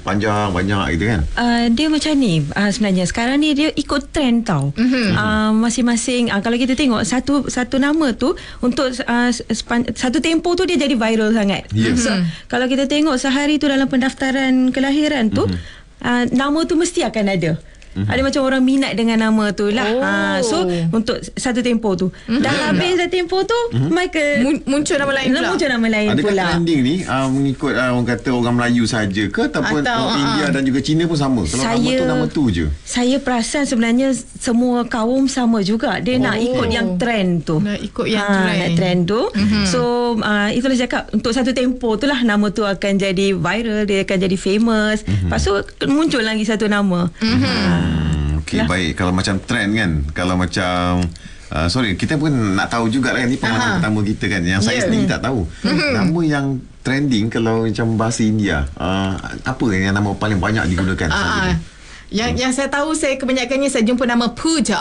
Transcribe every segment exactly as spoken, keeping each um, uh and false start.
panjang banyak gitu kan. Uh, dia macam ni uh, sebenarnya sekarang ni dia ikut trend tau. Mm-hmm. Uh, masing-masing uh, kalau kita tengok satu satu nama tu untuk uh, span, satu tempoh tu dia jadi viral sangat. Yeah. So mm-hmm. kalau kita tengok sehari tu dalam pendaftaran kelahiran tu mm-hmm. uh, nama tu mesti akan ada. Mm-hmm. Ada macam orang minat dengan nama tu lah. Oh. Ha, so untuk satu tempoh tu mm-hmm. dah habis dah tempoh tu mm-hmm. Michael M- muncul nama lain pula. Muncul nama lain adakah pula. Adakah trending ni uh, mengikut uh, orang kata orang Melayu saja ke ataupun Atau, orang uh, India dan juga Cina pun sama? Kalau saya, nama tu nama tu je. Saya perasan sebenarnya semua kaum sama juga. Dia oh. nak ikut yang trend tu. Nak ikut yang ha, trend. Nak trend tu. Mm-hmm. So uh, itulah saya cakap untuk satu tempoh tu lah nama tu akan jadi viral, dia akan jadi famous. Mm-hmm. Lepas tu muncul lagi satu nama. Mm-hmm. Ha. Okey, baik. Kalau macam trend kan, kalau macam uh, sorry, kita pun nak tahu jugalah kan, ni pengalaman pertama kita kan. Yang saya yeah. sendiri tak tahu. Mm-hmm. Nama yang trending kalau macam bahasa India, uh, apa yang nama paling banyak digunakan? Uh, yang yang saya tahu, saya kebanyakannya saya jumpa nama Pooja.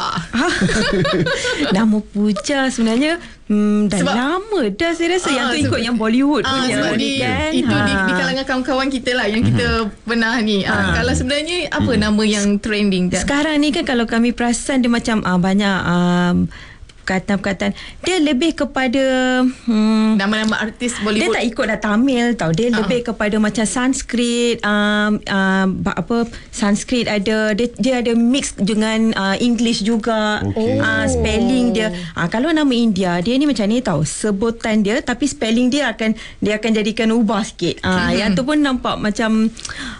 Nama Pooja sebenarnya hmm, dah sebab, lama dah saya rasa uh, yang tu ikut yang Bollywood uh, punya di, kan. Itu ha. di, di kalangan kawan-kawan kita lah yang kita pernah ni. Uh, ha. Kalau sebenarnya apa hmm. nama yang trending kan? Sekarang ni kan kalau kami perasan dia macam uh, banyak um, perkataan-perkataan dia lebih kepada hmm, nama-nama artis Bollywood. Dia tak ikut dah Tamil tau. Dia uh. lebih kepada macam Sanskrit, um, um, apa Sanskrit ada dia, dia ada mix dengan uh, English juga. Okay. Uh, spelling dia. Uh, kalau nama India dia ni macam ni tau. Sebutan dia tapi spelling dia akan dia akan jadikan ubah sikit. Uh, hmm. Yang tu pun nampak macam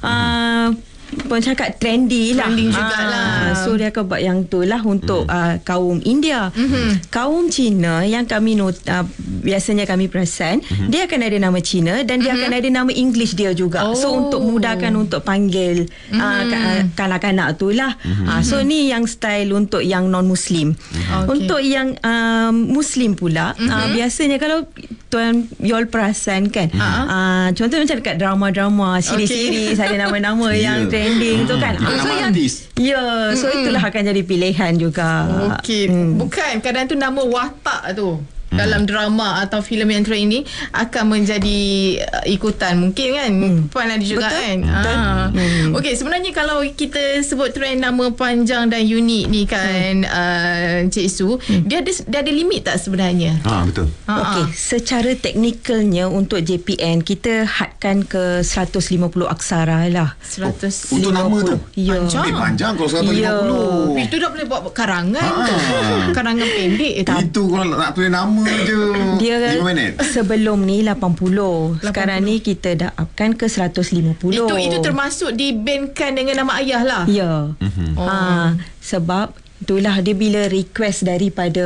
uh, pun cakap trendy lah. Trending jugalah. So dia akan buat yang tu lah untuk mm. uh, kaum India. Mm-hmm. Kaum Cina yang kami not, uh, biasanya kami perasan, mm-hmm. dia akan ada nama Cina dan dia mm-hmm. akan ada nama English dia juga. Oh. So untuk mudahkan untuk panggil mm-hmm. uh, kanak-kanak tu lah. Mm-hmm. Uh, so ni yang style untuk yang non-Muslim. Mm-hmm. Okay. Untuk yang uh, Muslim pula, mm-hmm. uh, biasanya kalau tuan Yol perasan kan, mm-hmm. uh, contoh macam dekat drama-drama, siri-siri okay. ada nama-nama yeah. yang trending hmm. tu kan. Hmm. So yang ya, so hmm. itulah akan jadi pilihan juga. Okey. Hmm. Bukan kadang tu nama watak tu hmm. dalam drama atau filem yang trend ini akan menjadi uh, ikutan mungkin kan. Hmm. Puan ada juga betul? Kan. Betul. Ha. Hmm. Okey, sebenarnya kalau kita sebut trend nama panjang dan unik ni kan, hmm. uh, Cik Su, hmm. dia ada dia ada limit tak sebenarnya? Ha, betul. Okey, secara teknikalnya untuk J P N kita hadkan ke seratus lima puluh aksara lah. seratus lima puluh. Oh, untuk nama tu? Ya. Panjang. Eh, panjang kalau seratus lima puluh. Ya. Itu dah boleh buat karangan ha. tu. Karangan pendek. Itu kalau nak tulis nama je dia lima minit. Sebelum ni lapan puluh. Sekarang ni kita dah upkan ke seratus lima puluh. Itu itu termasuk dibandkan dengan nama ayah lah. Ya. Mm-hmm. Oh. Ha, sebab itulah dia bila request daripada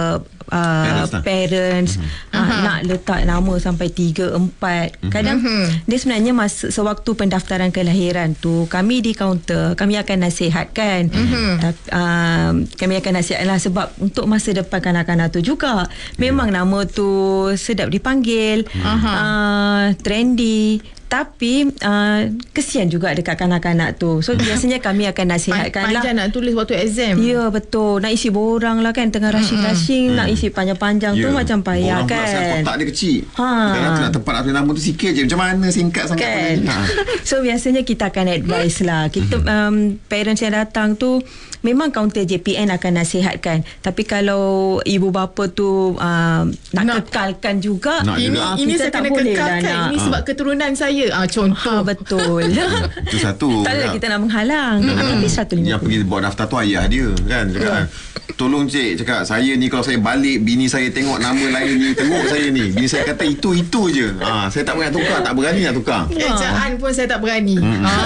uh, parents, parents mm-hmm. uh, nak letak nama sampai tiga empat. Mm-hmm. Kadang mm-hmm. dia sebenarnya masa sewaktu pendaftaran kelahiran tu kami di kaunter kami akan nasihatkan. Mm-hmm. Tapi, uh, kami akan nasihatlah sebab untuk masa depan kanak-kanak tu juga memang yeah. nama tu sedap dipanggil, uh-huh. uh, trendy. Tapi uh, kesian juga dekat kanak-kanak tu. So biasanya kami akan nasihatkan lah. Panjang nak tulis waktu exam. Ya betul. Nak isi borang lah kan. Tengah rushing-rushing mm-hmm. nak isi panjang-panjang yeah. tu macam payah borang kan. Borang pula kotak dia kecil. Ha. Dan nak tempat nak tulis nama tu sikit je. Macam mana singkat sangat kan. Ha. So biasanya kita akan advise lah. Kita um, parents yang datang tu memang kaunter J P N akan nasihatkan. Tapi kalau ibu bapa tu uh, nak, nak kekalkan juga. Nak ini juga. ini saya kena kekalkan. Ini sebab keturunan saya. Ah, contoh. Ha, betul. Itu satu. Tak ada kita nak menghalang. Hmm. Tapi seratus lima puluh. Yang pergi buat daftar tu ayah dia kan. Cakap, yeah. tolong cik, cakap saya ni kalau saya balik bini saya tengok nama lain ni, tengok saya ni. Bini saya kata itu itu je. Ha, saya tak boleh nak tukar, tak berani nak tukar. Ejaan pun saya tak berani. Hmm. Ha.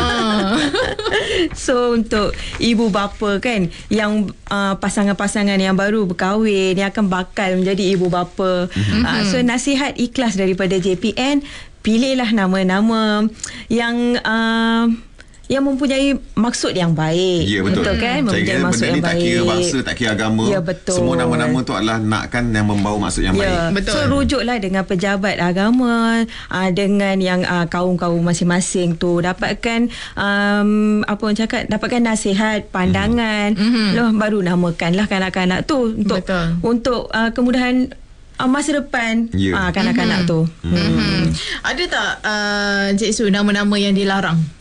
So untuk ibu bapa kan yang uh, pasangan-pasangan yang baru berkahwin yang akan bakal menjadi ibu bapa. Mm-hmm. Uh, so nasihat ikhlas daripada J P N, pilihlah nama-nama yang uh, yang mempunyai maksud yang baik. Ya, betul. Betul kan? Hmm. Mempunyai maksud yang baik. Tak kira bangsa, tak kira agama. Ya, betul. Semua nama-nama tu adalah nakkan yang membawa maksud yang ya, baik. Betul. So rujuklah dengan pejabat agama, uh, dengan yang uh, kaum-kaum masing-masing tu, dapatkan um, apa orang cakap, dapatkan nasihat, pandangan, mm-hmm. loh, baru namakanlah kanak-kanak tu untuk betul. untuk uh, kemudahan Uh, masa depan yeah. uh, kanak-kanak mm-hmm. tu. Mm-hmm. Hmm. Ada tak uh, Cik Su nama-nama yang dilarang?